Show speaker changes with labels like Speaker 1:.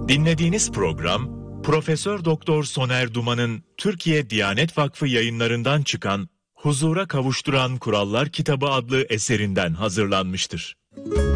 Speaker 1: Dinlediğiniz program Profesör Doktor Soner Duman'ın Türkiye Diyanet Vakfı yayınlarından çıkan Huzura Kavuşturan Kurallar kitabı adlı eserinden hazırlanmıştır.